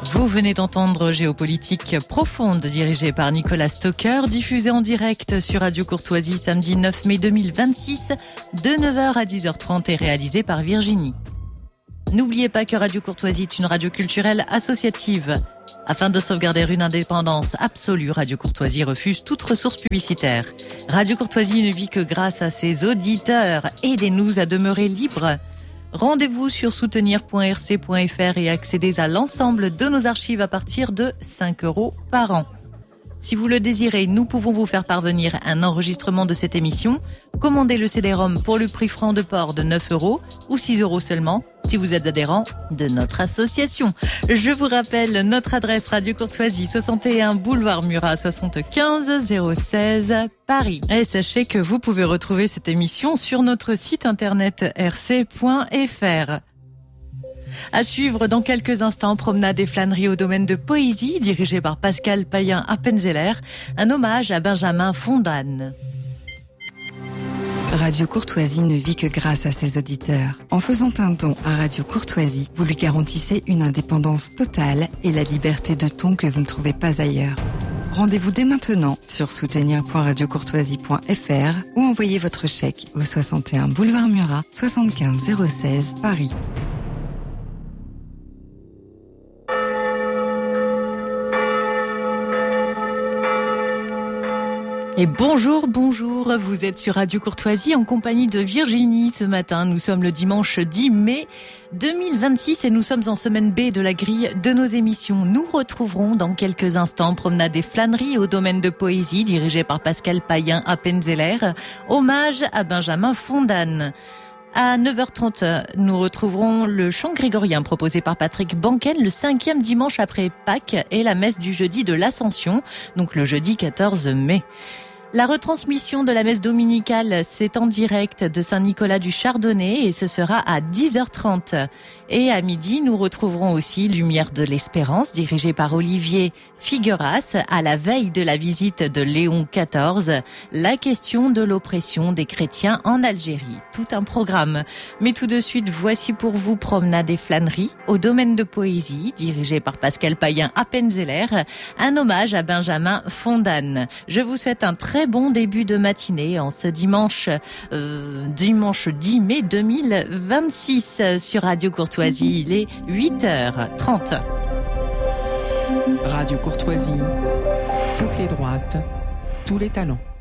Vous venez d'entendre Géopolitique profonde, dirigée par Nicolas Stocker, diffusée en direct sur Radio Courtoisie samedi 9 mai 2026, de 9h à 10h30 et réalisée par Virginie. N'oubliez pas que Radio Courtoisie est une radio culturelle associative. Afin de sauvegarder une indépendance absolue, Radio Courtoisie refuse toute ressource publicitaire. Radio Courtoisie ne vit que grâce à ses auditeurs. Aidez-nous à demeurer libres. Rendez-vous sur soutenir.rc.fr et accédez à l'ensemble de nos archives à partir de 5 € par an. Si vous le désirez, nous pouvons vous faire parvenir un enregistrement de cette émission. Commandez le CD-ROM pour le prix franc de port de 9 € ou 6 € seulement si vous êtes adhérent de notre association. Je vous rappelle notre adresse Radio Courtoisie 61 boulevard Murat 75 016 Paris. Et sachez que vous pouvez retrouver cette émission sur notre site internet rc.fr. À suivre dans quelques instants, promenade et flânerie au domaine de poésie, dirigé par Pascal Payen-Appenzeller, un hommage à Benjamin Fondane. Radio Courtoisie ne vit que grâce à ses auditeurs. En faisant un don à Radio Courtoisie, vous lui garantissez une indépendance totale et la liberté de ton que vous ne trouvez pas ailleurs. Rendez-vous dès maintenant sur soutenir.radiocourtoisie.fr ou envoyez votre chèque au 61 boulevard Murat 75 016 Paris. Et bonjour, vous êtes sur Radio Courtoisie en compagnie de Virginie ce matin. Nous sommes le dimanche 10 mai 2026 et nous sommes en semaine B de la grille de nos émissions. Nous retrouverons dans quelques instants promenade et flânerie au domaine de poésie dirigé par Pascal Payen-Appenzeller, hommage à Benjamin Fondane. À 9h30, nous retrouverons le chant grégorien proposé par Patrick Banken le 5e dimanche après Pâques et la messe du jeudi de l'Ascension, donc le jeudi 14 mai. La retransmission de la messe dominicale, c'est en direct de Saint-Nicolas du Chardonnay et ce sera à 10h30. Et à midi, nous retrouverons aussi Lumière de l'Espérance, dirigée par Olivier Figueras, à la veille de la visite de Léon XIV, la question de l'oppression des chrétiens en Algérie. Tout un programme. Mais tout de suite, voici pour vous promenade et flânerie au domaine de poésie, dirigé par Pascal Payen-Appenzeller, un hommage à Benjamin Fondane. Je vous souhaite un très bon début de matinée en ce dimanche 10 mai 2026 sur Radio Courtoisie. Il est 8h30. Radio Courtoisie, toutes les droites, tous les talents.